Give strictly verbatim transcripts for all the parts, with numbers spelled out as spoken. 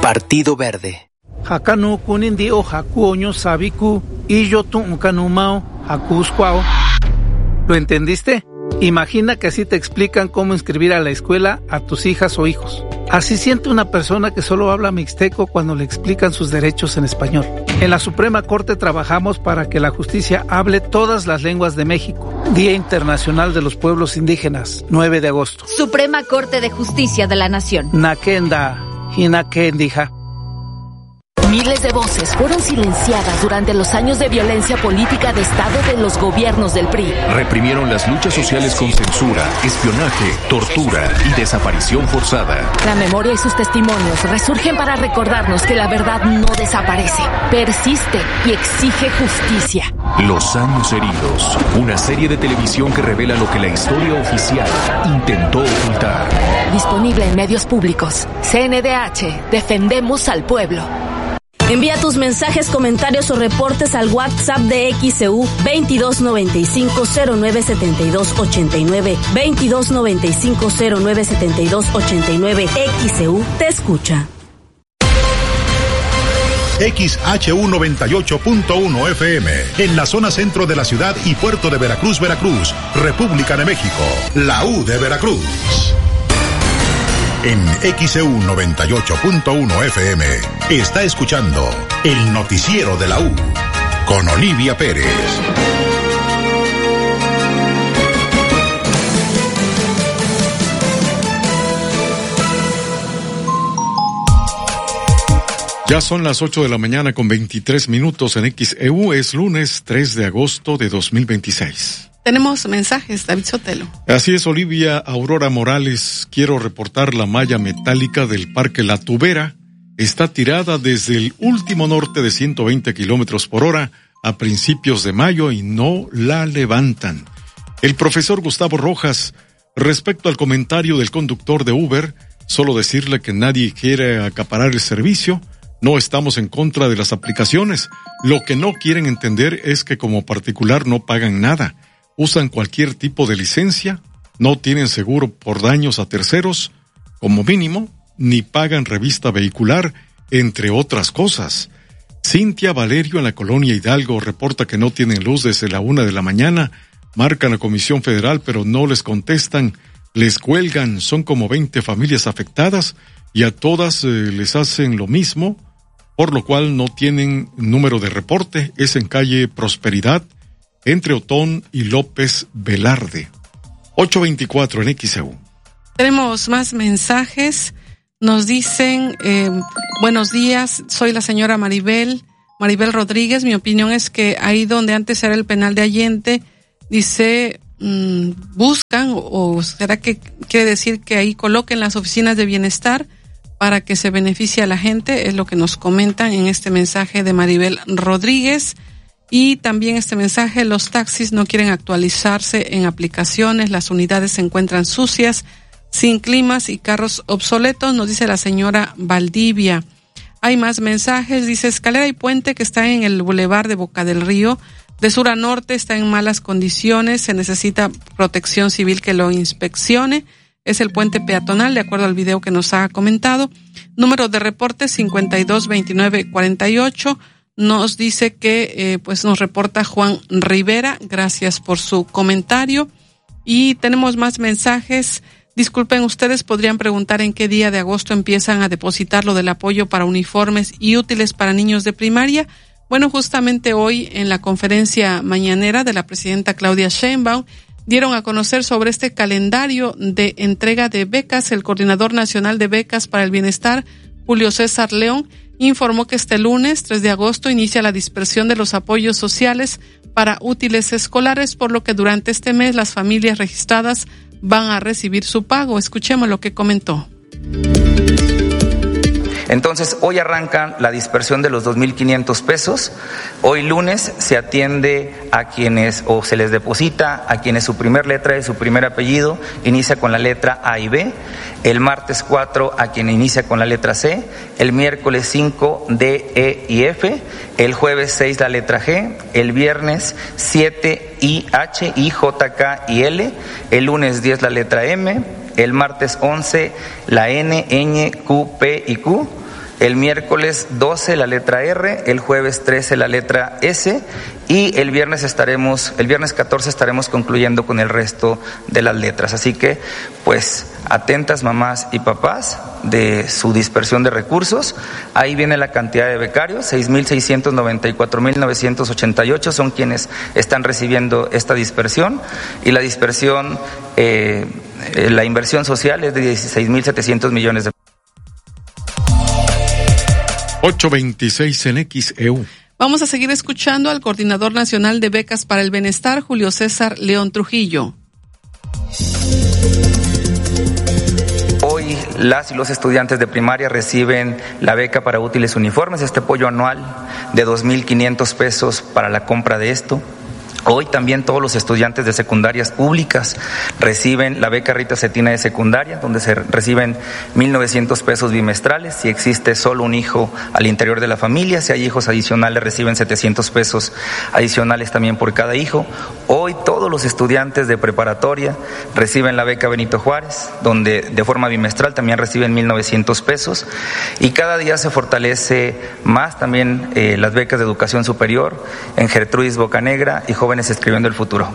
Partido Verde. Hakanu kunindi o hakuoño sabiku y yo tu kanumao hakuscuao. ¿Lo entendiste? Imagina que así te explican cómo inscribir a la escuela a tus hijas o hijos. Así siente una persona que solo habla mixteco cuando le explican sus derechos en español. En la Suprema Corte trabajamos para que la justicia hable todas las lenguas de México. Día Internacional de los Pueblos Indígenas, nueve de agosto. Suprema Corte de Justicia de la Nación. Nakenda, hinakendija. Miles de voces fueron silenciadas durante los años de violencia política de Estado de los gobiernos del P R I. Reprimieron las luchas sociales con censura, espionaje, tortura y desaparición forzada. La memoria y sus testimonios resurgen para recordarnos que la verdad no desaparece, persiste y exige justicia. Los años heridos, una serie de televisión que revela lo que la historia oficial intentó ocultar. Disponible en medios públicos. C N D H, defendemos al pueblo. Envía tus mensajes, comentarios o reportes al WhatsApp de X E U veintidós noventa y cinco cero nueve setenta y dos ochenta y nueve, veintidós noventa y cinco cero nueve setenta y dos ochenta y nueve. X E U te escucha. X H U noventa y ocho punto uno F M, en la zona centro de la ciudad y puerto de Veracruz, Veracruz, República de México, la U de Veracruz. En X E U noventa y ocho punto uno F M está escuchando el noticiero de la U con Olivia Pérez. Ya son las ocho de la mañana con veintitrés minutos en X E U. Es lunes tres de agosto de dos mil veintiséis. Tenemos mensajes, David Sotelo. Así es, Olivia. Aurora Morales, quiero reportar la malla metálica del Parque La Tubera. Está tirada desde el último norte de ciento veinte kilómetros por hora a principios de mayo y no la levantan. El profesor Gustavo Rojas, respecto al comentario del conductor de Uber, solo decirle que nadie quiere acaparar el servicio. No estamos en contra de las aplicaciones. Lo que no quieren entender es que como particular no pagan nada. Usan cualquier tipo de licencia, no tienen seguro por daños a terceros, como mínimo, ni pagan revista vehicular, entre otras cosas. Cintia Valerio en la colonia Hidalgo reporta que no tienen luz desde la una de la mañana, marcan a Comisión Federal pero no les contestan, les cuelgan, son como veinte familias afectadas y a todas eh, les hacen lo mismo, por lo cual no tienen número de reporte, es en calle Prosperidad, entre Otón y López Velarde. ocho veinticuatro en X E U. Tenemos más mensajes. Nos dicen, eh, buenos días, soy la señora Maribel, Maribel Rodríguez. Mi opinión es que ahí donde antes era el penal de Allende, dice, mmm, buscan, o, o será que quiere decir que ahí coloquen las oficinas de bienestar para que se beneficie a la gente, es lo que nos comentan en este mensaje de Maribel Rodríguez. Y también este mensaje, los taxis no quieren actualizarse en aplicaciones, las unidades se encuentran sucias, sin climas y carros obsoletos, nos dice la señora Valdivia. Hay más mensajes, dice escalera y puente que está en el bulevar de Boca del Río, de sur a norte está en malas condiciones, se necesita protección civil que lo inspeccione, es el puente peatonal de acuerdo al video que nos ha comentado. Número de reporte cincuenta y dos veintinueve cuarenta y ocho. Nos dice que eh, pues nos reporta Juan Rivera, gracias por su comentario. Y tenemos más mensajes. Disculpen, ustedes podrían preguntar en qué día de agosto empiezan a depositar lo del apoyo para uniformes y útiles para niños de primaria. Bueno, justamente hoy en la conferencia mañanera de la presidenta Claudia Sheinbaum dieron a conocer sobre este calendario de entrega de becas. El coordinador nacional de becas para el bienestar, Julio César León, informó que este lunes, tres de agosto, inicia la dispersión de los apoyos sociales para útiles escolares, por lo que durante este mes las familias registradas van a recibir su pago. Escuchemos lo que comentó. Entonces, hoy arranca la dispersión de los dos mil quinientos pesos. Hoy lunes se atiende a quienes, o se les deposita a quienes su primer letra de su primer apellido inicia con la letra A y B. El martes cuatro a quien inicia con la letra C. El miércoles cinco D, E y F. El jueves seis la letra G. El viernes siete I, H, I, J, K y L. El lunes diez la letra M. El martes once la N, Ñ, Q, P y Q. el miércoles doce la letra R, el jueves trece la letra S y el viernes estaremos, el viernes catorce estaremos concluyendo con el resto de las letras. Así que, pues, atentas mamás y papás de su dispersión de recursos. Ahí viene la cantidad de becarios, seis mil seiscientos noventa y cuatro mil novecientos ochenta y ocho son quienes están recibiendo esta dispersión, y la dispersión, eh, la inversión social es de dieciséis mil setecientos millones de pesos. ocho veintiséis en X E U. Vamos a seguir escuchando al Coordinador Nacional de Becas para el Bienestar, Julio César León Trujillo. Hoy las y los estudiantes de primaria reciben la beca para útiles uniformes, este apoyo anual de dos mil quinientos pesos para la compra de esto. Hoy también todos los estudiantes de secundarias públicas reciben la beca Rita Cetina de secundaria, donde se reciben mil novecientos pesos bimestrales. Si existe solo un hijo al interior de la familia, si hay hijos adicionales, reciben setecientos pesos adicionales también por cada hijo. Hoy todos los estudiantes de preparatoria reciben la beca Benito Juárez, donde de forma bimestral también reciben mil novecientos pesos. Y cada día se fortalece más también eh, las becas de educación superior en Gertrudis Bocanegra y Jóvenes Escribiendo el Futuro.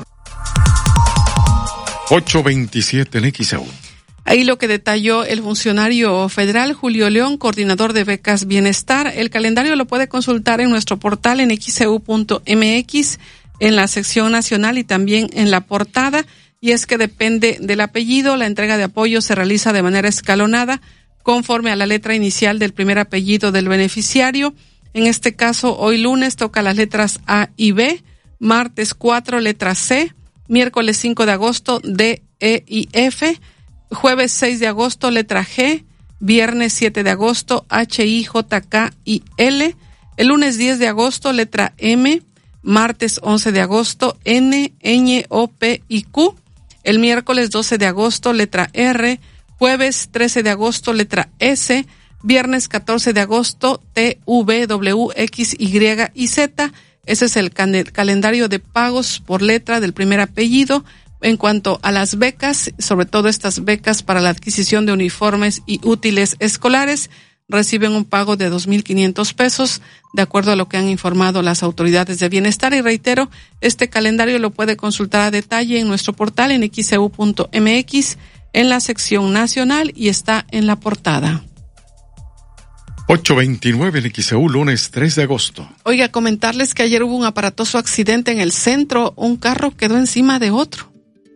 ocho veintisiete en X E U. Ahí lo que detalló el funcionario federal Julio León, coordinador de becas Bienestar. El calendario lo puede consultar en nuestro portal en x e u punto m x, en la sección nacional y también en la portada. Y es que depende del apellido, la entrega de apoyo se realiza de manera escalonada, conforme a la letra inicial del primer apellido del beneficiario. En este caso, hoy lunes toca las letras A y B, martes cuatro, letra C, miércoles cinco de agosto, D, E y F, jueves seis de agosto, letra G, viernes siete de agosto, H, I, J, K y L, el lunes diez de agosto, letra M, martes once de agosto, N, Ñ, O, P y Q, el miércoles doce de agosto, letra R, jueves trece de agosto, letra S, viernes catorce de agosto, T, V, W, X, Y y Z. Ese es el can- calendario de pagos por letra del primer apellido. En cuanto a las becas, sobre todo estas becas para la adquisición de uniformes y útiles escolares, reciben un pago de dos mil quinientos pesos, de acuerdo a lo que han informado las autoridades de bienestar. Y reitero, este calendario lo puede consultar a detalle en nuestro portal en x e u punto m x, en la sección nacional, y está en la portada. ocho veintinueve en X E U, lunes tres de agosto. Oiga, comentarles que ayer hubo un aparatoso accidente en el centro. Un carro quedó encima de otro.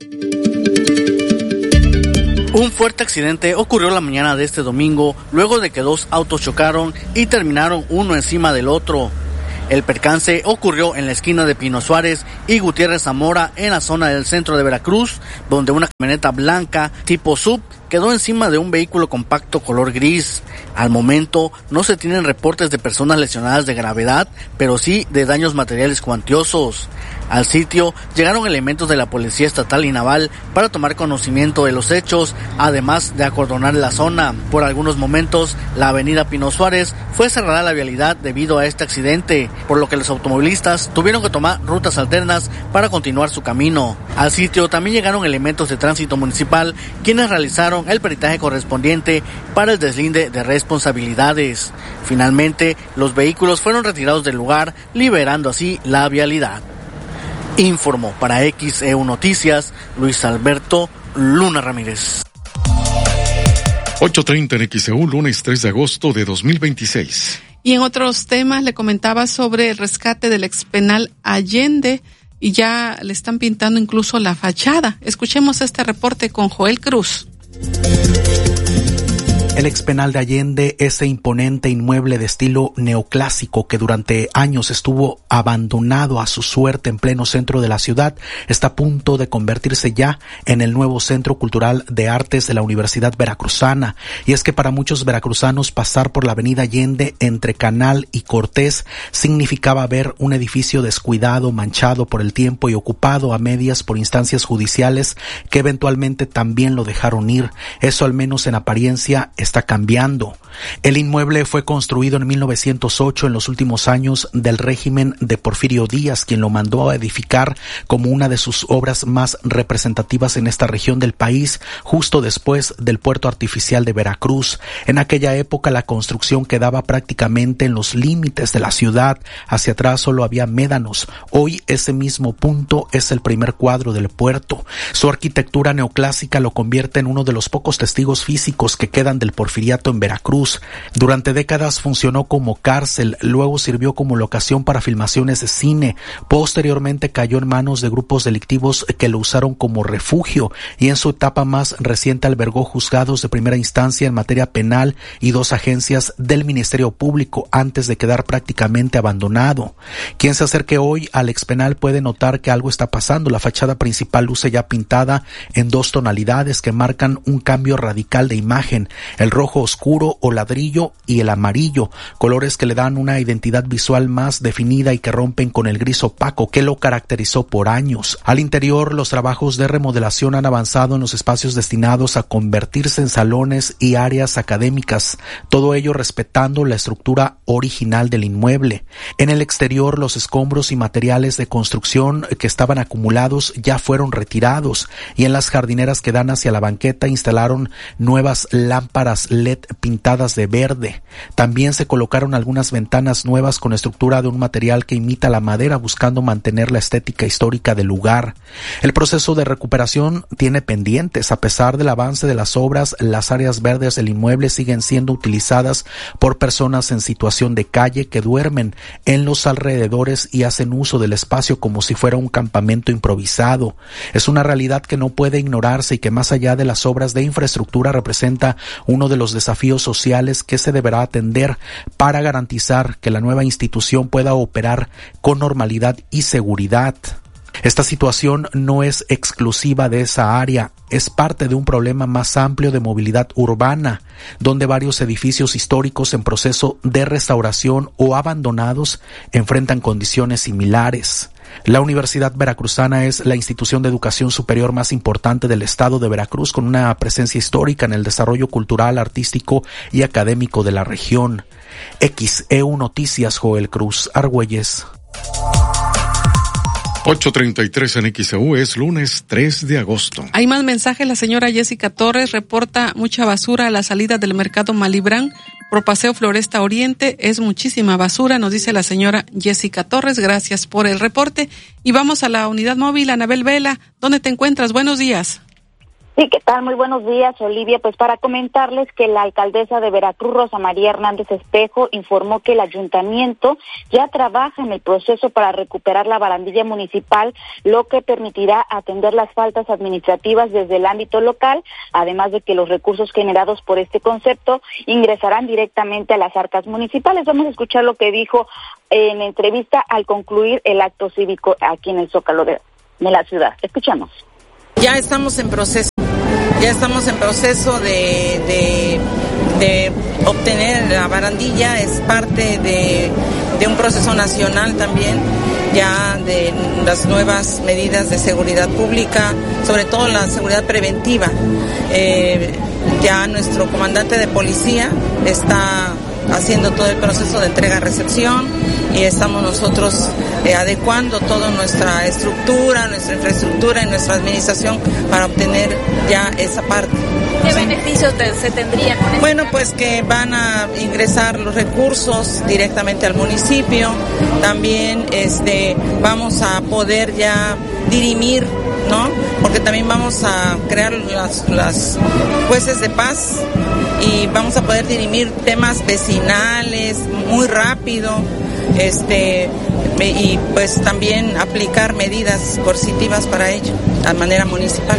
Un fuerte accidente ocurrió la mañana de este domingo, luego de que dos autos chocaron y terminaron uno encima del otro. El percance ocurrió en la esquina de Pino Suárez y Gutiérrez Zamora, en la zona del centro de Veracruz, donde una camioneta blanca tipo S U V quedó encima de un vehículo compacto color gris. Al momento no se tienen reportes de personas lesionadas de gravedad, pero sí de daños materiales cuantiosos. Al sitio llegaron elementos de la Policía Estatal y Naval para tomar conocimiento de los hechos, además de acordonar la zona. Por algunos momentos, la avenida Pino Suárez fue cerrada a la vialidad debido a este accidente, por lo que los automovilistas tuvieron que tomar rutas alternas para continuar su camino. Al sitio también llegaron elementos de tránsito municipal, quienes realizaron el peritaje correspondiente para el deslinde de responsabilidades. Finalmente, los vehículos fueron retirados del lugar, liberando así la vialidad. Informó para X E U Noticias, Luis Alberto Luna Ramírez. ocho treinta en X E U, lunes tres de agosto de dos mil veintiséis. Y en otros temas le comentaba sobre el rescate del expenal Allende, y ya le están pintando incluso la fachada. Escuchemos este reporte con Joel Cruz. El expenal de Allende, ese imponente inmueble de estilo neoclásico que durante años estuvo abandonado a su suerte en pleno centro de la ciudad, está a punto de convertirse ya en el nuevo Centro Cultural de Artes de la Universidad Veracruzana. Y es que para muchos veracruzanos pasar por la avenida Allende entre Canal y Cortés significaba ver un edificio descuidado, manchado por el tiempo y ocupado a medias por instancias judiciales que eventualmente también lo dejaron ir. Eso, al menos en apariencia, está cambiando. El inmueble fue construido en mil novecientos ocho, en los últimos años del régimen de Porfirio Díaz, quien lo mandó a edificar como una de sus obras más representativas en esta región del país, justo después del puerto artificial de Veracruz. En aquella época la construcción quedaba prácticamente en los límites de la ciudad, hacia atrás solo había médanos. Hoy ese mismo punto es el primer cuadro del puerto. Su arquitectura neoclásica lo convierte en uno de los pocos testigos físicos que quedan del porfiriato en Veracruz. Durante décadas funcionó como cárcel, luego sirvió como locación para filmaciones de cine, posteriormente cayó en manos de grupos delictivos que lo usaron como refugio y en su etapa más reciente albergó juzgados de primera instancia en materia penal y dos agencias del Ministerio Público antes de quedar prácticamente abandonado. Quien se acerque hoy al expenal puede notar que algo está pasando. La fachada principal luce ya pintada en dos tonalidades que marcan un cambio radical de imagen, el rojo oscuro o ladrillo y el amarillo, colores que le dan una identidad visual más definida y que rompen con el gris opaco que lo caracterizó por años. Al interior, los trabajos de remodelación han avanzado en los espacios destinados a convertirse en salones y áreas académicas, todo ello respetando la estructura original del inmueble. En el exterior, los escombros y materiales de construcción que estaban acumulados ya fueron retirados y en las jardineras que dan hacia la banqueta instalaron nuevas lámparas L E D pintadas de verde. También se colocaron algunas ventanas nuevas con estructura de un material que imita la madera, buscando mantener la estética histórica del lugar. El proceso de recuperación tiene pendientes. A pesar del avance de las obras, las áreas verdes del inmueble siguen siendo utilizadas por personas en situación de calle que duermen en los alrededores y hacen uso del espacio como si fuera un campamento improvisado. Es una realidad que no puede ignorarse y que más allá de las obras de infraestructura representa uno de los desafíos sociales que se deberá atender para garantizar que la nueva institución pueda operar con normalidad y seguridad. Esta situación no es exclusiva de esa área, es parte de un problema más amplio de movilidad urbana, donde varios edificios históricos en proceso de restauración o abandonados enfrentan condiciones similares. La Universidad Veracruzana es la institución de educación superior más importante del estado de Veracruz, con una presencia histórica en el desarrollo cultural, artístico y académico de la región. X E U Noticias, Joel Cruz Argüelles. ocho treinta y tres en X E U, es lunes tres de agosto. Hay más mensajes. La señora Jessica Torres reporta mucha basura a la salida del mercado Malibrán por Paseo Floresta Oriente. Es muchísima basura, nos dice la señora Jessica Torres. Gracias por el reporte. Y vamos a la unidad móvil. Anabel Vela, ¿dónde te encuentras? Buenos días. Sí, ¿qué tal? Muy buenos días, Olivia. Pues para comentarles que la alcaldesa de Veracruz, Rosa María Hernández Espejo, informó que el ayuntamiento ya trabaja en el proceso para recuperar la barandilla municipal, lo que permitirá atender las faltas administrativas desde el ámbito local, además de que los recursos generados por este concepto ingresarán directamente a las arcas municipales. Vamos a escuchar lo que dijo en entrevista al concluir el acto cívico aquí en el Zócalo de, de la ciudad. Escuchamos. Ya estamos en proceso, ya estamos en proceso de, de, de obtener la barandilla, es parte de, de un proceso nacional también, ya de las nuevas medidas de seguridad pública, sobre todo la seguridad preventiva. Eh, ya nuestro comandante de policía está haciendo todo el proceso de entrega-recepción y estamos nosotros eh, adecuando toda nuestra estructura, nuestra infraestructura y nuestra administración para obtener ya esa parte. ¿Qué sí. beneficios te, se tendrían con esto? Bueno, pues que van a ingresar los recursos directamente al municipio, también este vamos a poder ya dirimir, ¿no? Porque también vamos a crear las, las jueces de paz y vamos a poder dirimir temas vecinales muy rápido, este y pues también aplicar medidas coercitivas para ello, de manera municipal.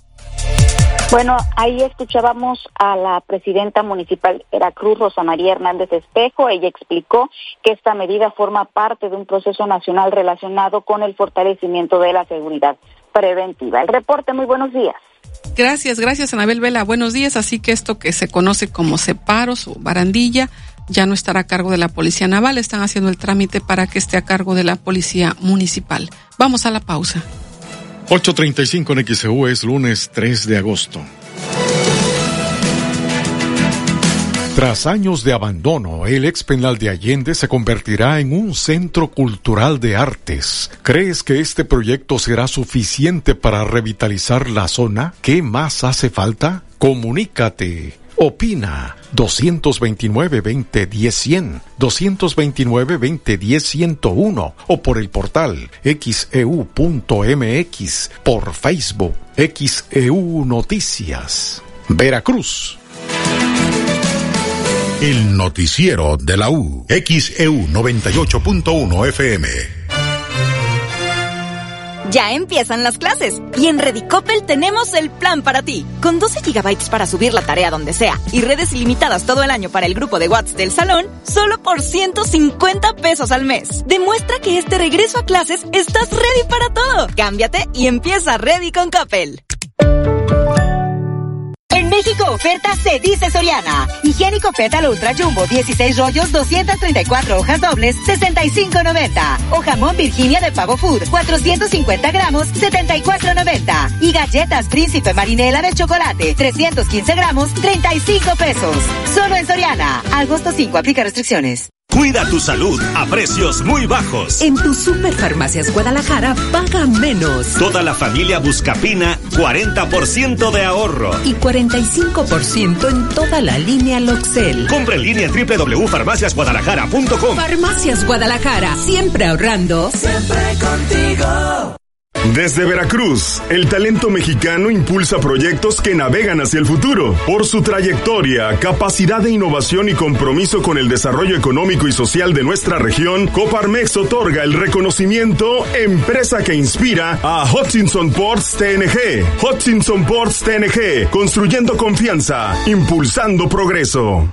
Bueno, ahí escuchábamos a la presidenta municipal de Veracruz, Rosa María Hernández Espejo. Ella explicó que esta medida forma parte de un proceso nacional relacionado con el fortalecimiento de la seguridad preventiva. El reporte, muy buenos días. Gracias, gracias Anabel Vela, buenos días. Así que esto que se conoce como separos o barandilla ya no estará a cargo de la Policía Naval, están haciendo el trámite para que esté a cargo de la Policía Municipal. Vamos a la pausa. ocho treinta y cinco en X E U, es lunes tres de agosto. Tras años de abandono, el ex penal de Allende se convertirá en un centro cultural de artes. ¿Crees que este proyecto será suficiente para revitalizar la zona? ¿Qué más hace falta? Comunícate. Opina. dos dos nueve, veinte, diez, cien, dos dos nueve, veinte, diez, ciento uno o por el portal equis e u punto eme equis, por Facebook X E U Noticias. Veracruz. El noticiero de la U. X E U noventa y ocho punto uno F M. Ya empiezan las clases y en Redicopel tenemos el plan para ti. Con doce gigabytes para subir la tarea donde sea y redes ilimitadas todo el año para el grupo de WhatsApp del salón, solo por ciento cincuenta pesos al mes. Demuestra que este regreso a clases estás ready para todo. Cámbiate y empieza Ready con Coppel. En México oferta se dice Soriana. Higiénico Pétalo Ultra Jumbo, dieciséis rollos, doscientas treinta y cuatro hojas dobles, sesenta y cinco noventa. O jamón Virginia de Pavo Food, cuatrocientos cincuenta gramos, setenta y cuatro noventa. Y galletas Príncipe Marinela de chocolate, trescientos quince gramos, treinta y cinco pesos. Solo en Soriana. Agosto cinco, aplica restricciones. Cuida tu salud a precios muy bajos. En tu Superfarmacias Guadalajara paga menos. Toda la familia Buscapina, cuarenta por ciento de ahorro. Y cuarenta y cinco por ciento en toda la línea Loxel. Compra en línea en doble u doble u doble u punto farmacias guadalajara punto com. Farmacias Guadalajara, siempre ahorrando. Siempre contigo. Desde Veracruz, el talento mexicano impulsa proyectos que navegan hacia el futuro. Por su trayectoria, capacidad de innovación y compromiso con el desarrollo económico y social de nuestra región, Coparmex otorga el reconocimiento Empresa que Inspira a Hutchinson Ports T N G. Hutchinson Ports T N G, construyendo confianza, impulsando progreso.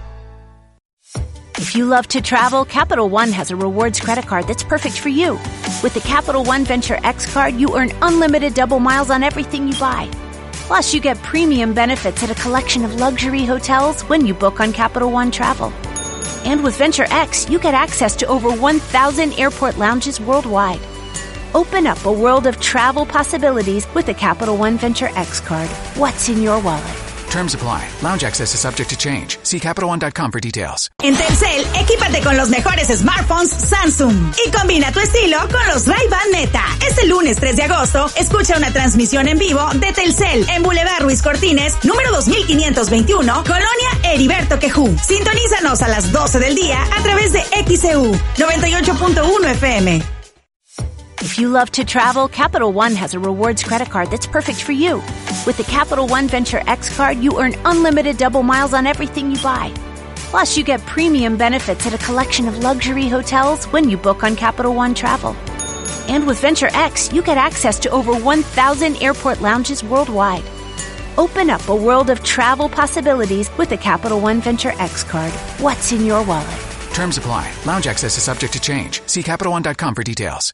If you love to travel, Capital One has a rewards credit card that's perfect for you. With the Capital One Venture X card, you earn unlimited double miles on everything you buy. Plus, you get premium benefits at a collection of luxury hotels when you book on Capital One Travel. And with Venture X, you get access to over one thousand airport lounges worldwide. Open up a world of travel possibilities with the Capital One Venture X card. What's in your wallet? Terms apply. Lounge access is subject to change. See Capital One dot com for details. En Telcel, equípate con los mejores smartphones Samsung y combina tu estilo con los Ray-Ban Meta. Este lunes tres de agosto, escucha una transmisión en vivo de Telcel en Boulevard Ruiz Cortines, número dos mil quinientos veintiuno, Colonia Heriberto Quejú. Sintonízanos a las doce del día a través de X E U noventa y ocho punto uno F M. If you love to travel, Capital One has a rewards credit card that's perfect for you. With the Capital One Venture X card, you earn unlimited double miles on everything you buy. Plus, you get premium benefits at a collection of luxury hotels when you book on Capital One Travel. And with Venture X, you get access to over one thousand airport lounges worldwide. Open up a world of travel possibilities with the Capital One Venture X card. What's in your wallet? Terms apply. Lounge access is subject to change. See Capital One dot com for details.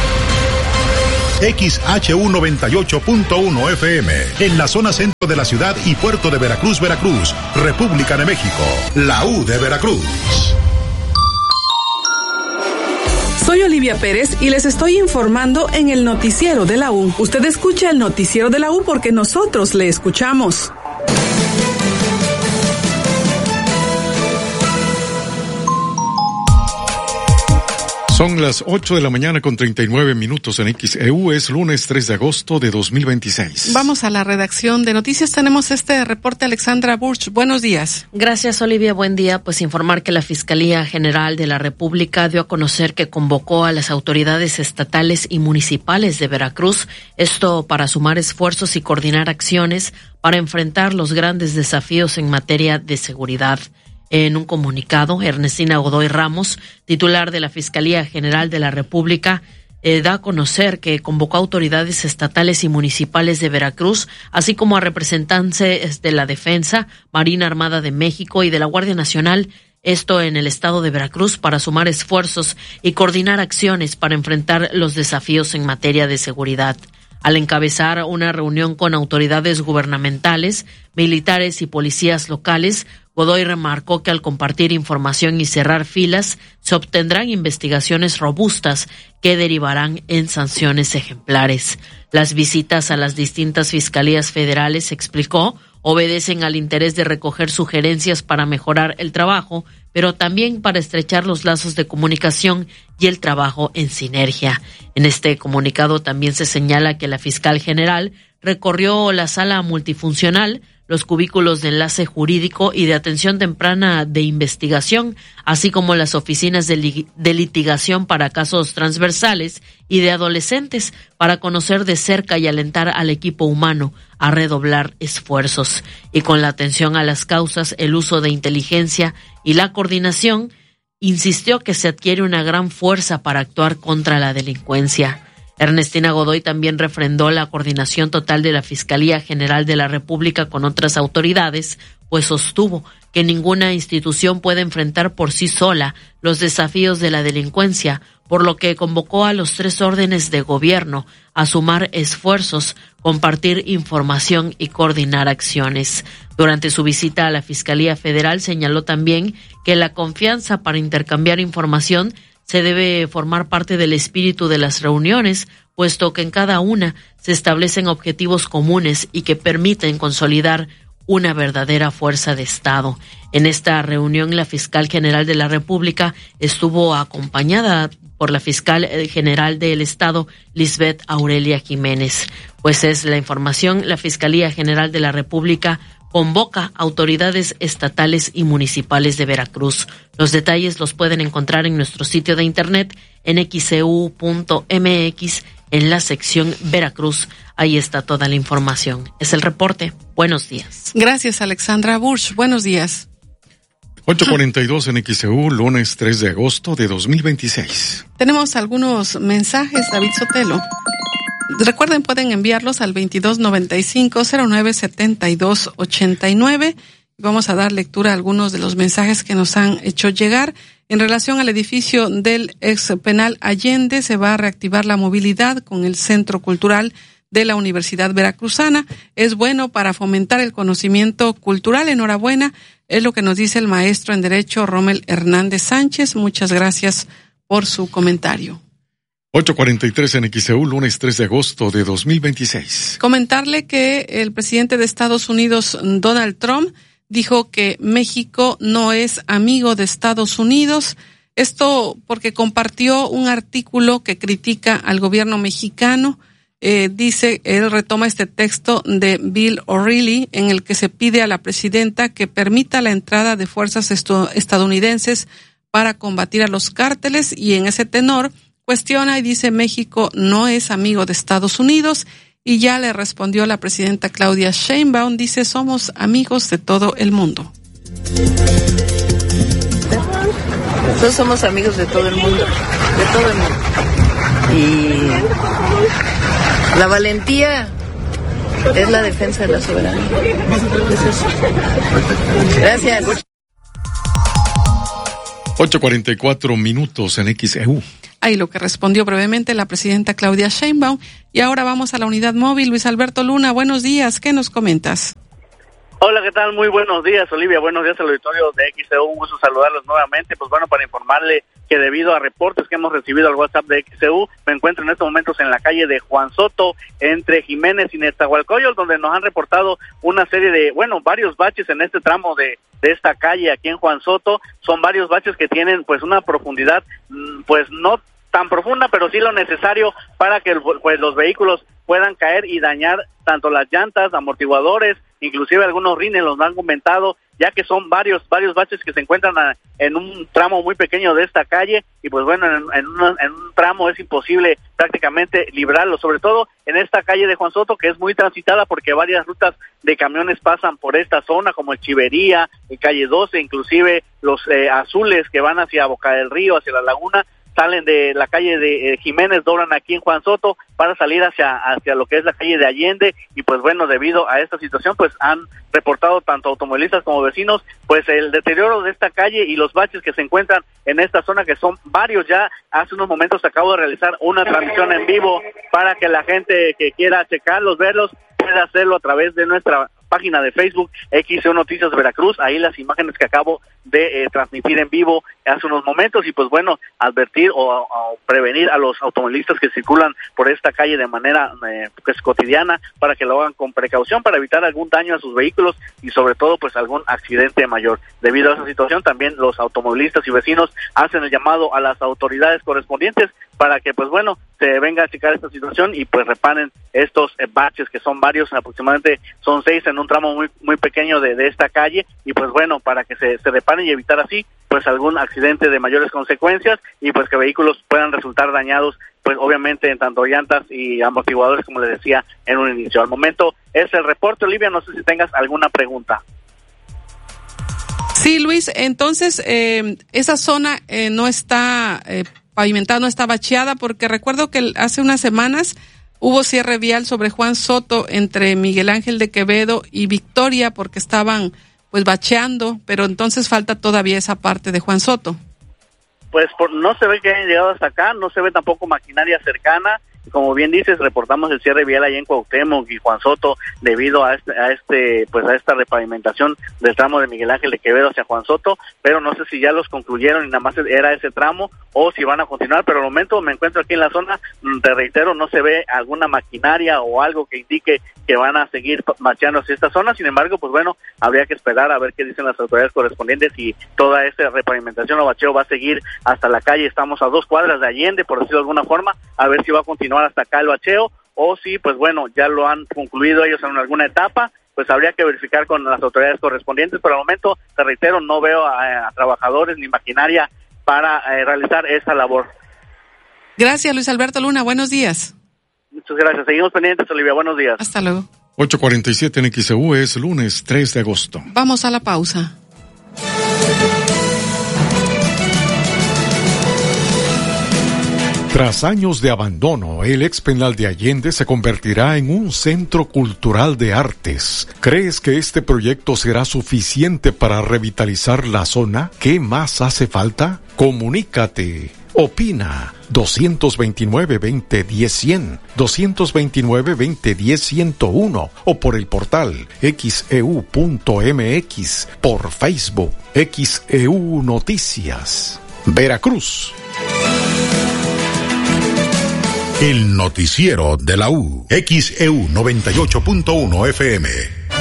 X H U noventa y ocho punto uno F M, en la zona centro de la ciudad y puerto de Veracruz, Veracruz, República de México, la U de Veracruz. Soy Olivia Pérez y les estoy informando en el noticiero de la U. Usted escucha el noticiero de la U porque nosotros le escuchamos. Son las ocho de la mañana con treinta y nueve minutos en X E U. Es lunes tres de agosto de dos mil veintiséis. Vamos a la redacción de noticias. Tenemos este reporte, Alexandra Burch. Buenos días. Gracias, Olivia. Buen día. Pues informar que la Fiscalía General de la República dio a conocer que convocó a las autoridades estatales y municipales de Veracruz, esto para sumar esfuerzos y coordinar acciones para enfrentar los grandes desafíos en materia de seguridad. En un comunicado, Ernestina Godoy Ramos, titular de la Fiscalía General de la República, eh, da a conocer que convocó a autoridades estatales y municipales de Veracruz, así como a representantes de la Defensa, Marina Armada de México y de la Guardia Nacional, esto en el estado de Veracruz, para sumar esfuerzos y coordinar acciones para enfrentar los desafíos en materia de seguridad. Al encabezar una reunión con autoridades gubernamentales, militares y policías locales, Godoy remarcó que al compartir información y cerrar filas, se obtendrán investigaciones robustas que derivarán en sanciones ejemplares. Las visitas a las distintas fiscalías federales, explicó, obedecen al interés de recoger sugerencias para mejorar el trabajo, pero también para estrechar los lazos de comunicación y el trabajo en sinergia. En este comunicado también se señala que la fiscal general recorrió la sala multifuncional, los cubículos de enlace jurídico y de atención temprana de investigación, así como las oficinas de, li- de litigación para casos transversales y de adolescentes, para conocer de cerca y alentar al equipo humano a redoblar esfuerzos. Y con la atención a las causas, el uso de inteligencia y la coordinación, insistió que se adquiere una gran fuerza para actuar contra la delincuencia. Ernestina Godoy también refrendó la coordinación total de la Fiscalía General de la República con otras autoridades, pues sostuvo que ninguna institución puede enfrentar por sí sola los desafíos de la delincuencia, por lo que convocó a los tres órdenes de gobierno a sumar esfuerzos, compartir información y coordinar acciones. Durante su visita a la Fiscalía Federal señaló también que la confianza para intercambiar información se debe formar parte del espíritu de las reuniones, puesto que en cada una se establecen objetivos comunes y que permiten consolidar una verdadera fuerza de Estado. En esta reunión, la fiscal general de la República estuvo acompañada por la fiscal general del Estado, Lisbeth Aurelia Jiménez. Pues es la información, la Fiscalía General de la República convoca autoridades estatales y municipales de Veracruz. Los detalles los pueden encontrar en nuestro sitio de internet en x c u punto m x en la sección Veracruz. Ahí está toda la información. Es el reporte. Buenos días. Gracias, Alexandra Bursch. Buenos días. ocho cuarenta y dos en X C U, lunes tres de agosto de dos mil veintiséis. Tenemos algunos mensajes, David Sotelo. Recuerden, pueden enviarlos al veintidós noventa y cinco cero nueve setenta y dos ochenta y nueve. Vamos a dar lectura a algunos de los mensajes que nos han hecho llegar. En relación al edificio del ex penal Allende, se va a reactivar la movilidad con el Centro Cultural de la Universidad Veracruzana. Es bueno para fomentar el conocimiento cultural. Enhorabuena, es lo que nos dice el maestro en Derecho Rommel Hernández Sánchez. Muchas gracias por su comentario. ocho cuarenta y tres en X C U, lunes tres de agosto de dos mil veintiséis. Comentarle que el presidente de Estados Unidos, Donald Trump, dijo que México no es amigo de Estados Unidos. Esto porque compartió un artículo que critica al gobierno mexicano. Eh, dice, él retoma este texto de Bill O'Reilly en el que se pide a la presidenta que permita la entrada de fuerzas estu- estadounidenses para combatir a los cárteles, y en ese tenor cuestiona y dice México no es amigo de Estados Unidos, y ya le respondió la presidenta Claudia Sheinbaum, dice somos amigos de todo el mundo. Nosotros somos amigos de todo el mundo, de todo el mundo. Y la valentía es la defensa de la soberanía. Es eso. Gracias. ocho cuarenta y cuatro minutos en X E U. Ahí lo que respondió brevemente la presidenta Claudia Sheinbaum. Y ahora vamos a la unidad móvil. Luis Alberto Luna, buenos días. ¿Qué nos comentas? Hola, ¿qué tal? Muy buenos días, Olivia. Buenos días al auditorio de X E U. Un gusto saludarlos nuevamente. Pues bueno, para informarle que debido a reportes que hemos recibido al WhatsApp de X E U, me encuentro en estos momentos en la calle de Juan Soto, entre Jiménez y Nezahualcóyotl, donde nos han reportado una serie de, bueno, varios baches en este tramo de, de esta calle aquí en Juan Soto. Son varios baches que tienen pues una profundidad, pues no tan profunda, pero sí lo necesario para que pues los vehículos puedan caer y dañar tanto las llantas, amortiguadores, inclusive algunos rines los han comentado, ya que son varios varios baches que se encuentran a, en un tramo muy pequeño de esta calle, y pues bueno, en, en, una, en un tramo es imposible prácticamente librarlo, sobre todo en esta calle de Juan Soto, que es muy transitada porque varias rutas de camiones pasan por esta zona, como el Chivería, el Calle doce, inclusive los eh, azules que van hacia Boca del Río, hacia la laguna, salen de la calle de eh, Jiménez, doblan aquí en Juan Soto para salir hacia hacia lo que es la calle de Allende, y pues bueno, debido a esta situación pues han reportado tanto automovilistas como vecinos pues el deterioro de esta calle y los baches que se encuentran en esta zona, que son varios. Ya hace unos momentos acabo de realizar una transmisión en vivo para que la gente que quiera checarlos, verlos, pueda hacerlo a través de nuestra página de Facebook X E U Noticias Veracruz. Ahí las imágenes que acabo de eh, transmitir en vivo hace unos momentos y pues bueno, advertir o, o prevenir a los automovilistas que circulan por esta calle de manera eh, pues cotidiana para que lo hagan con precaución para evitar algún daño a sus vehículos y sobre todo pues algún accidente mayor. Debido a esa situación también los automovilistas y vecinos hacen el llamado a las autoridades correspondientes para que pues bueno, se venga a checar esta situación y pues reparen estos eh, baches que son varios, aproximadamente son seis en un tramo muy muy pequeño de, de esta calle y pues bueno, para que se, se reparen y evitar así pues algún accidente de mayores consecuencias y pues que vehículos puedan resultar dañados pues obviamente en tanto llantas y amortiguadores como les decía en un inicio. Al momento es el reporte, Olivia, no sé si tengas alguna pregunta. Sí, Luis, entonces eh, esa zona eh, no está eh, pavimentada, no está bacheada, porque recuerdo que hace unas semanas hubo cierre vial sobre Juan Soto entre Miguel Ángel de Quevedo y Victoria porque estaban pues bacheando, pero entonces falta todavía esa parte de Juan Soto. Pues por, no se ve que hayan llegado hasta acá, no se ve tampoco maquinaria cercana. Como bien dices, reportamos el cierre vial allá en Cuauhtémoc y Juan Soto debido a este, a este, pues a esta repavimentación del tramo de Miguel Ángel de Quevedo hacia Juan Soto, pero no sé si ya los concluyeron y nada más era ese tramo o si van a continuar, pero al momento me encuentro aquí en la zona, te reitero, no se ve alguna maquinaria o algo que indique que van a seguir marchando hacia esta zona. Sin embargo, pues bueno, habría que esperar a ver qué dicen las autoridades correspondientes y toda esa repavimentación o bacheo va a seguir hasta la calle. Estamos a dos cuadras de Allende, por decirlo de alguna forma, a ver si va a continuar hasta acá el bacheo o si, pues bueno, ya lo han concluido ellos en alguna etapa. Pues habría que verificar con las autoridades correspondientes, pero al momento, te reitero, no veo a, a trabajadores ni maquinaria para eh, realizar esa labor. Gracias, Luis Alberto Luna, buenos días. Muchas gracias, seguimos pendientes, Olivia, buenos días. Hasta luego. ocho cuarenta y siete en X E U, es lunes tres de agosto. Vamos a la pausa. Tras años de abandono, el ex penal de Allende se convertirá en un centro cultural de artes. ¿Crees que este proyecto será suficiente para revitalizar la zona? ¿Qué más hace falta? Comunícate. Opina. dos dos nueve, veinte, diez, cien, dos dos nueve, veinte, diez, ciento uno o por el portal x e u punto m x, por Facebook X E U Noticias. Veracruz. El noticiero de la U. X E U noventa y ocho punto uno F M.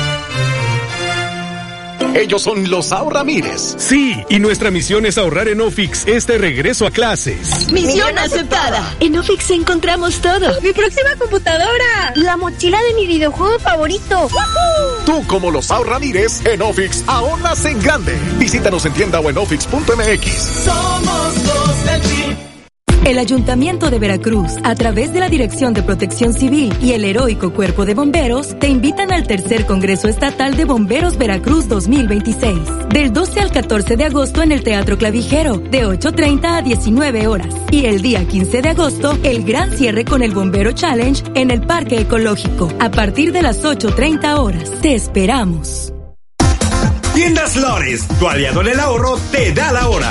Ellos son los Ahorramires. Sí, y nuestra misión es ahorrar en Ofix este regreso a clases. Misión aceptada. En Ofix encontramos todo. Mi próxima computadora. La mochila de mi videojuego favorito. ¡Woohoo! Tú, como los Ahorramires, en Ofix ahorras en grande. Visítanos en tienda o en ofix punto m x. Somos dos del team. El Ayuntamiento de Veracruz, a través de la Dirección de Protección Civil y el Heroico Cuerpo de Bomberos, te invitan al tercer Congreso Estatal de Bomberos Veracruz dos mil veintiséis, del doce al catorce de agosto en el Teatro Clavijero, de ocho treinta a diecinueve horas. Y el día quince de agosto, el gran cierre con el Bombero Challenge en el Parque Ecológico, a partir de las ocho treinta horas. Te esperamos. Tiendas Flores, tu aliado en el ahorro, te da la hora.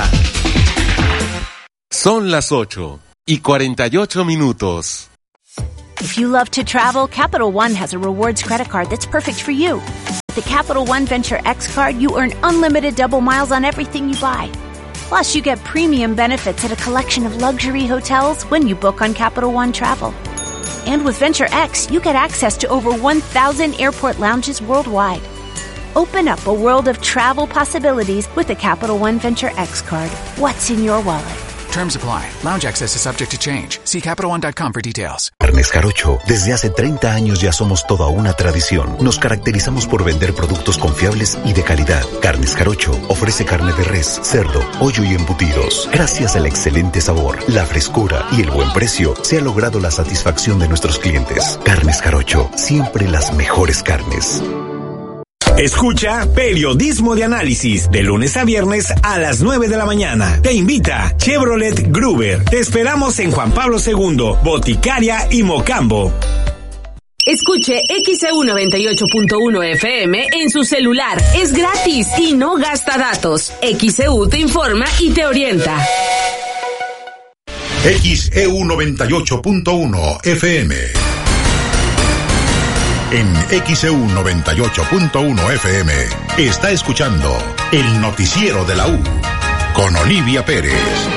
Son las ocho y cuarenta y ocho minutos. If you love to travel, Capital One has a rewards credit card that's perfect for you. With the Capital One Venture X card, you earn unlimited double miles on everything you buy. Plus, you get premium benefits at a collection of luxury hotels when you book on Capital One Travel. And with Venture X, you get access to over one thousand airport lounges worldwide. Open up a world of travel possibilities with the Capital One Venture X card. What's in your wallet? Terms apply. Lounge access is subject to change. See capital one dot com for details. Carnes Jarocho. Desde hace treinta años ya somos toda una tradición. Nos caracterizamos por vender productos confiables y de calidad. Carnes Jarocho ofrece carne de res, cerdo, pollo y embutidos. Gracias al excelente sabor, la frescura y el buen precio, se ha logrado la satisfacción de nuestros clientes. Carnes Jarocho. Siempre las mejores carnes. Escucha Periodismo de Análisis de lunes a viernes a las nueve de la mañana. Te invita Chevrolet Gruber. Te esperamos en Juan Pablo segundo, Boticaria y Mocambo. Escuche X E U noventa y ocho punto uno F M en su celular. Es gratis y no gasta datos. X E U te informa y te orienta. X E U noventa y ocho punto uno F M. En X E U noventa y ocho punto uno F M está escuchando el noticiero de la U, con Olivia Pérez.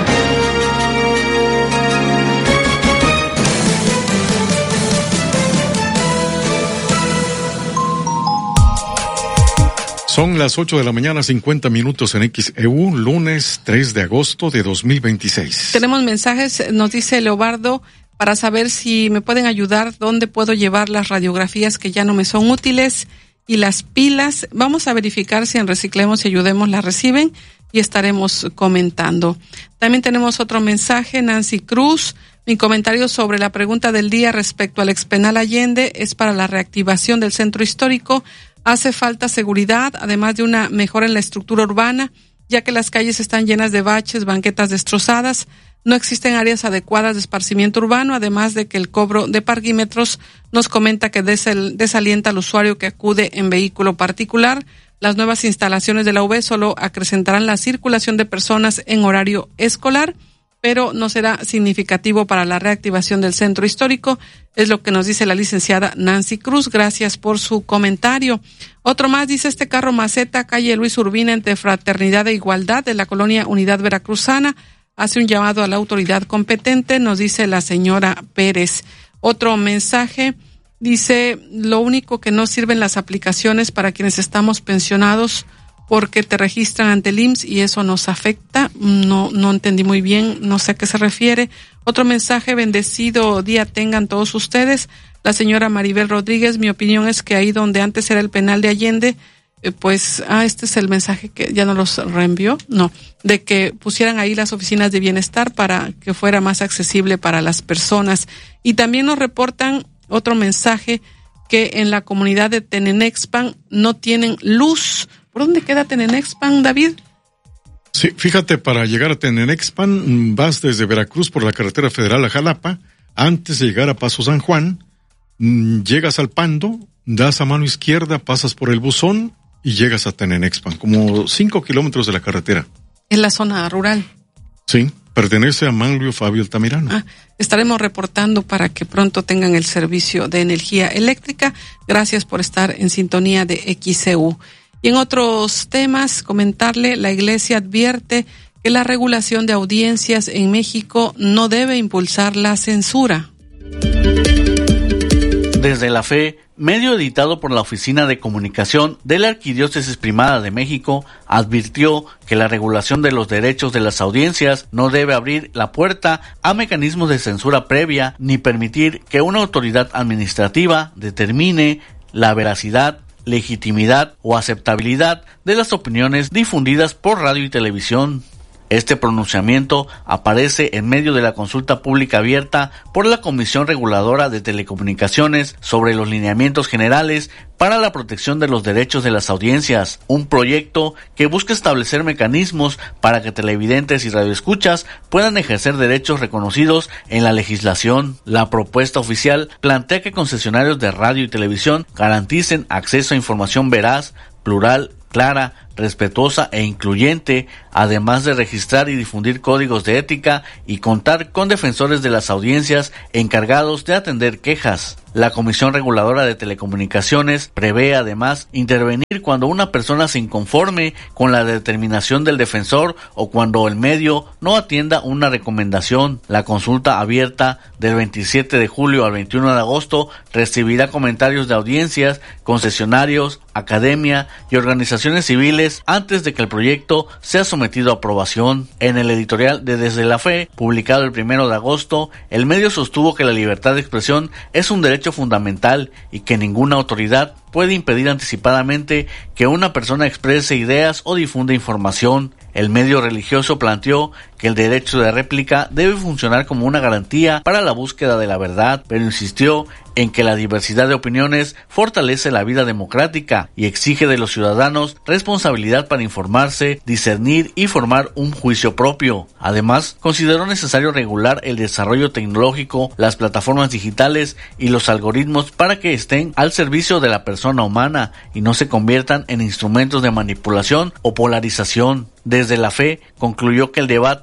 Son las ocho de la mañana, cincuenta minutos en X E U, lunes tres de agosto de dos mil veintiséis. Tenemos mensajes, nos dice Leobardo, para saber si me pueden ayudar, dónde puedo llevar las radiografías que ya no me son útiles y las pilas. Vamos a verificar si en Reciclemos y Ayudemos las reciben y estaremos comentando. También tenemos otro mensaje, Nancy Cruz. Mi comentario sobre la pregunta del día respecto al expenal Allende es para la reactivación del centro histórico. Hace falta seguridad, además de una mejora en la estructura urbana, ya que las calles están llenas de baches, banquetas destrozadas. No existen áreas adecuadas de esparcimiento urbano, además de que el cobro de parquímetros nos comenta que desal- desalienta al usuario que acude en vehículo particular. Las nuevas instalaciones de la U B solo acrecentarán la circulación de personas en horario escolar, pero no será significativo para la reactivación del centro histórico, es lo que nos dice la licenciada Nancy Cruz. Gracias por su comentario. Otro más dice, este carro maceta, calle Luis Urbina, entre Fraternidad e Igualdad, de la colonia Unidad Veracruzana, hace un llamado a la autoridad competente, nos dice la señora Pérez. Otro mensaje dice, lo único que no sirven las aplicaciones para quienes estamos pensionados, porque te registran ante el I M S S y eso nos afecta. No, no entendí muy bien, no sé a qué se refiere. Otro mensaje, bendecido día tengan todos ustedes. La señora Maribel Rodríguez, mi opinión es que ahí donde antes era el penal de Allende, eh, pues, ah, este es el mensaje que ya no los reenvió, no, de que pusieran ahí las oficinas de bienestar para que fuera más accesible para las personas. Y también nos reportan otro mensaje, que en la comunidad de Tenenexpan no tienen luz. ¿Por dónde queda Tenenexpan, David? Sí, fíjate, para llegar a Tenenexpan vas desde Veracruz por la carretera federal a Jalapa. Antes de llegar a Paso San Juan, llegas al Pando, das a mano izquierda, pasas por el Buzón y llegas a Tenenexpan, como cinco kilómetros de la carretera. Es la zona rural. Sí, pertenece a Manlio Fabio Altamirano. Ah, estaremos reportando para que pronto tengan el servicio de energía eléctrica. Gracias por estar en sintonía de X E U. Y en otros temas, comentarle, la Iglesia advierte que la regulación de audiencias en México no debe impulsar la censura. Desde la Fe, medio editado por la Oficina de Comunicación de la Arquidiócesis Primada de México, advirtió que la regulación de los derechos de las audiencias no debe abrir la puerta a mecanismos de censura previa ni permitir que una autoridad administrativa determine la veracidad, legitimidad o aceptabilidad de las opiniones difundidas por radio y televisión. Este pronunciamiento aparece en medio de la consulta pública abierta por la Comisión Reguladora de Telecomunicaciones sobre los lineamientos generales para la protección de los derechos de las audiencias, un proyecto que busca establecer mecanismos para que televidentes y radioescuchas puedan ejercer derechos reconocidos en la legislación. La propuesta oficial plantea que concesionarios de radio y televisión garanticen acceso a información veraz, plural, clara, respetuosa e incluyente, además de registrar y difundir códigos de ética y contar con defensores de las audiencias encargados de atender quejas. La Comisión Reguladora de Telecomunicaciones prevé además intervenir cuando una persona se inconforme con la determinación del defensor o cuando el medio no atienda una recomendación. La consulta abierta del veintisiete de julio al veintiuno de agosto recibirá comentarios de audiencias, concesionarios, academia y organizaciones civiles antes de que el proyecto sea sometido a aprobación. En el editorial de Desde la Fe, publicado el primero de agosto, el medio sostuvo que la libertad de expresión es un derecho fundamental y que ninguna autoridad puede impedir anticipadamente que una persona exprese ideas o difunda información. El medio religioso planteó que el derecho de réplica debe funcionar como una garantía para la búsqueda de la verdad, pero insistió en que la diversidad de opiniones fortalece la vida democrática y exige de los ciudadanos responsabilidad para informarse, discernir y formar un juicio propio. Además, consideró necesario regular el desarrollo tecnológico, las plataformas digitales y los algoritmos para que estén al servicio de la persona humana y no se conviertan en instrumentos de manipulación o polarización. Desde la Fe concluyó que el debate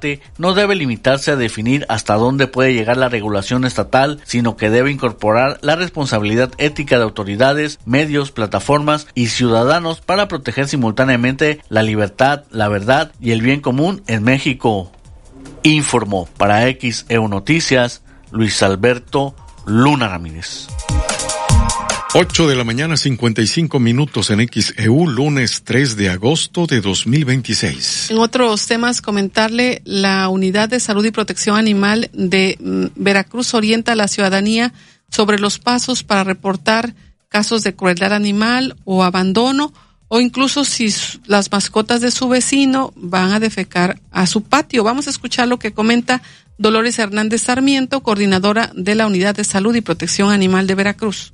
debate no debe limitarse a definir hasta dónde puede llegar la regulación estatal, sino que debe incorporar la responsabilidad ética de autoridades, medios, plataformas y ciudadanos para proteger simultáneamente la libertad, la verdad y el bien común en México. Informó para X E U Noticias Luis Alberto Luna Ramírez. ocho de la mañana, cincuenta y cinco minutos en X E U, lunes tres de agosto de dos mil veintiséis. En otros temas, comentarle, la Unidad de Salud y Protección Animal de mm, Veracruz orienta a la ciudadanía sobre los pasos para reportar casos de crueldad animal o abandono, o incluso si las mascotas de su vecino van a defecar a su patio. Vamos a escuchar lo que comenta Dolores Hernández Sarmiento, coordinadora de la Unidad de Salud y Protección Animal de Veracruz.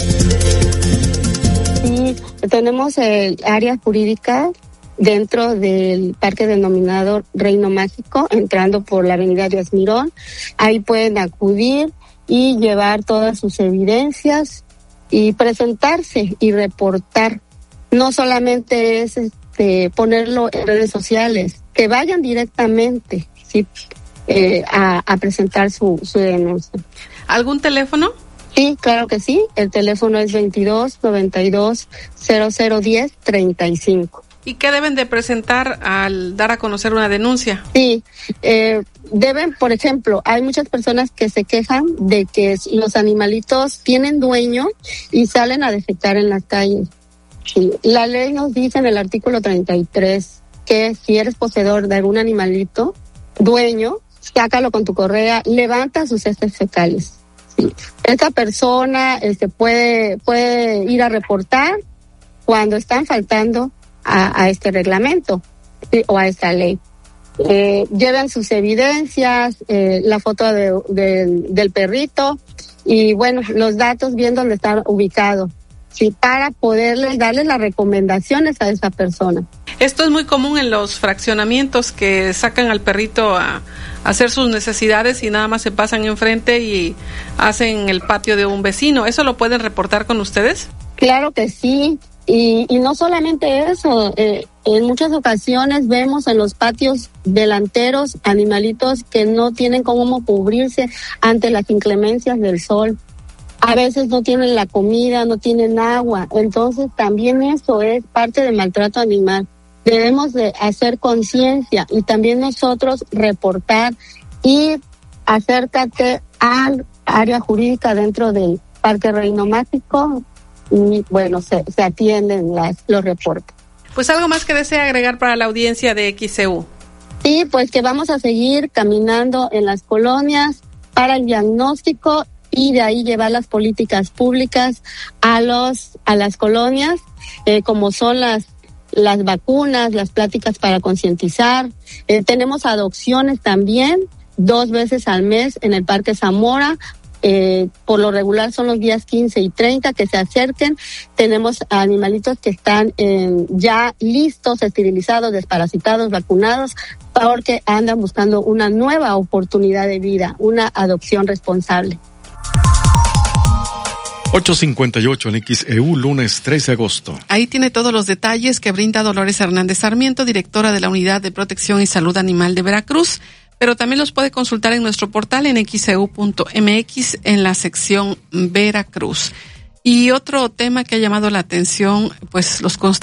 Sí, tenemos el área jurídica dentro del parque denominado Reino Mágico, entrando por la avenida Díaz Mirón. Ahí pueden acudir y llevar todas sus evidencias y presentarse y reportar. No solamente es este, ponerlo en redes sociales, que vayan directamente, sí, eh, a, a presentar su, su denuncia. ¿Algún teléfono? Sí, claro que sí. El teléfono es veintidós noventa y dos cero cero diez treinta y cinco. ¿Y qué deben de presentar al dar a conocer una denuncia? Sí, eh, deben, por ejemplo, hay muchas personas que se quejan de que los animalitos tienen dueño y salen a defecar en las calles. Sí, la ley nos dice en el artículo treinta y tres que si eres poseedor de algún animalito, dueño, sácalo con tu correa, levanta sus heces fecales. Sí. Esta persona este, puede, puede ir a reportar cuando están faltando a, a este reglamento, ¿sí? O a esta ley. Eh, lleven sus evidencias, eh, la foto de, de, del perrito y bueno, los datos bien dónde está ubicado. Sí, para poderles darles las recomendaciones a esa persona. Esto es muy común en los fraccionamientos, que sacan al perrito a, a hacer sus necesidades y nada más se pasan enfrente y hacen el patio de un vecino. ¿Eso lo pueden reportar con ustedes? Claro que sí, y, y no solamente eso, eh, en muchas ocasiones vemos en los patios delanteros animalitos que no tienen cómo cubrirse ante las inclemencias del sol. A veces no tienen la comida, no tienen agua, entonces también eso es parte del maltrato animal. Debemos de hacer conciencia y también nosotros reportar y acércate al área jurídica dentro del Parque Reino Mágico y bueno, se, se atienden las, los reportes. Pues algo más que desea agregar para la audiencia de X E U. Sí, pues que vamos a seguir caminando en las colonias para el diagnóstico y de ahí llevar las políticas públicas a los a las colonias, eh, como son las las vacunas, las pláticas para concientizar. Eh, tenemos adopciones también dos veces al mes en el Parque Zamora. Eh, por lo regular son los días quince y treinta que se acerquen. Tenemos animalitos que están eh, ya listos, esterilizados, desparasitados, vacunados, porque andan buscando una nueva oportunidad de vida, una adopción responsable. ocho cincuenta y ocho en X E U, lunes tres de agosto. Ahí tiene todos los detalles que brinda Dolores Hernández Sarmiento, directora de la Unidad de Protección y Salud Animal de Veracruz, pero también los puede consultar en nuestro portal en x e u punto m x en la sección Veracruz. Y otro tema que ha llamado la atención, pues los